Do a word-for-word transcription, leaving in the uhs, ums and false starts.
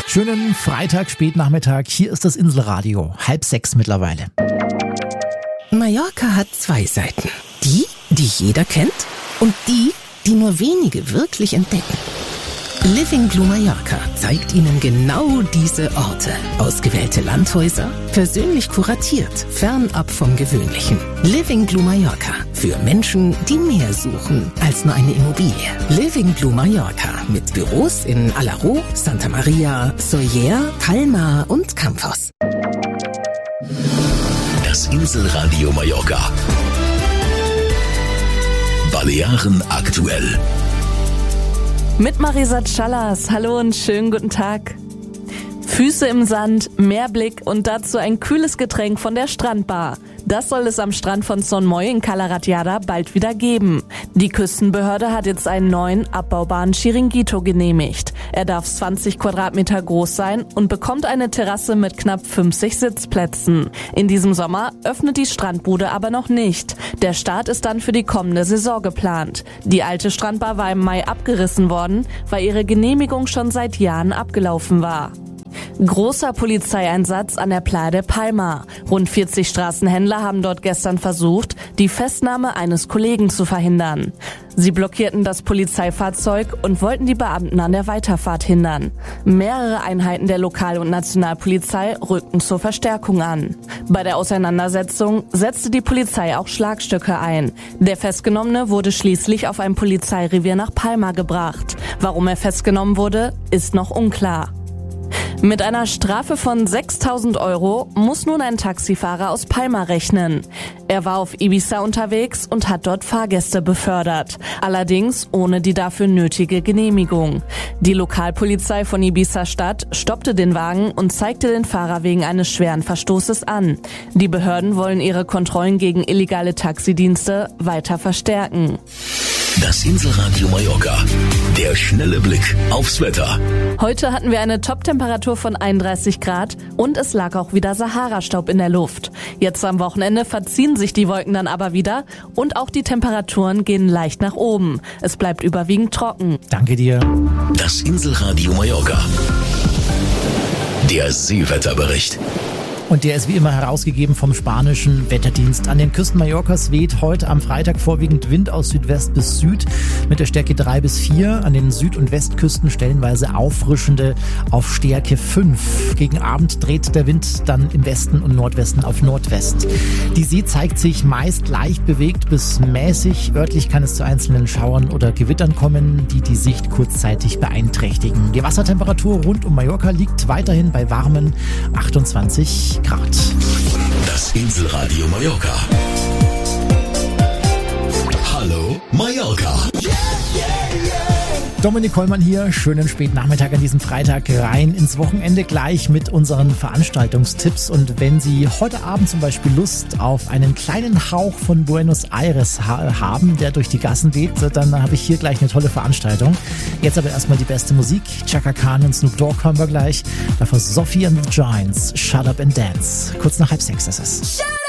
Schönen Freitag, Spätnachmittag. Hier ist das Inselradio. Halb sechs mittlerweile. Mallorca hat zwei Seiten. Die, die jeder kennt und die, die nur wenige wirklich entdecken. Living Blue Mallorca zeigt Ihnen genau diese Orte. Ausgewählte Landhäuser, persönlich kuratiert, fernab vom Gewöhnlichen. Living Blue Mallorca für Menschen, die mehr suchen als nur eine Immobilie. Living Blue Mallorca mit Büros in Alaró, Santa Maria, Sóller, Palma und Campos. Das Inselradio Mallorca. Balearen aktuell. Mit Marisa Callas. Hallo und schönen guten Tag. Füße im Sand, Meerblick und dazu ein kühles Getränk von der Strandbar. Das soll es am Strand von Son Moy in Cala Ratjada bald wieder geben. Die Küstenbehörde hat jetzt einen neuen, abbaubaren Chiringuito genehmigt. Er darf zwanzig Quadratmeter groß sein und bekommt eine Terrasse mit knapp fünfzig Sitzplätzen. In diesem Sommer öffnet die Strandbude aber noch nicht. Der Start ist dann für die kommende Saison geplant. Die alte Strandbar war im Mai abgerissen worden, weil ihre Genehmigung schon seit Jahren abgelaufen war. Großer Polizeieinsatz an der Playa de Palma. Rund vierzig Straßenhändler haben dort gestern versucht, die Festnahme eines Kollegen zu verhindern. Sie blockierten das Polizeifahrzeug und wollten die Beamten an der Weiterfahrt hindern. Mehrere Einheiten der Lokal- und Nationalpolizei rückten zur Verstärkung an. Bei der Auseinandersetzung setzte die Polizei auch Schlagstöcke ein. Der Festgenommene wurde schließlich auf ein Polizeirevier nach Palma gebracht. Warum er festgenommen wurde, ist noch unklar. Mit einer Strafe von sechstausend Euro muss nun ein Taxifahrer aus Palma rechnen. Er war auf Ibiza unterwegs und hat dort Fahrgäste befördert. Allerdings ohne die dafür nötige Genehmigung. Die Lokalpolizei von Ibiza-Stadt stoppte den Wagen und zeigte den Fahrer wegen eines schweren Verstoßes an. Die Behörden wollen ihre Kontrollen gegen illegale Taxidienste weiter verstärken. Das Inselradio Mallorca. Der schnelle Blick aufs Wetter. Heute hatten wir eine Top-Temperatur von einunddreißig Grad und es lag auch wieder Sahara-Staub in der Luft. Jetzt am Wochenende verziehen sich die Wolken dann aber wieder und auch die Temperaturen gehen leicht nach oben. Es bleibt überwiegend trocken. Danke dir. Das Inselradio Mallorca. Der Seewetterbericht. Und der ist wie immer herausgegeben vom spanischen Wetterdienst. An den Küsten Mallorcas weht heute am Freitag vorwiegend Wind aus Südwest bis Süd mit der Stärke drei bis vier. An den Süd- und Westküsten stellenweise auffrischende auf Stärke fünf. Gegen Abend dreht der Wind dann im Westen und Nordwesten auf Nordwest. Die See zeigt sich meist leicht bewegt bis mäßig. Örtlich kann es zu einzelnen Schauern oder Gewittern kommen, die die Sicht kurzzeitig beeinträchtigen. Die Wassertemperatur rund um Mallorca liegt weiterhin bei warmen achtundzwanzig Grad. Das Inselradio Mallorca. Hallo Mallorca. Dominik Kollmann hier, schönen Spätnachmittag an diesem Freitag, rein ins Wochenende gleich mit unseren Veranstaltungstipps. Und wenn Sie heute Abend zum Beispiel Lust auf einen kleinen Hauch von Buenos Aires ha- haben, der durch die Gassen weht, dann habe ich hier gleich eine tolle Veranstaltung. Jetzt aber erstmal die beste Musik. Chaka Khan und Snoop Dogg hören wir gleich. Davor Sophie and the Giants, Shut Up and Dance. Kurz nach halb sechs ist es.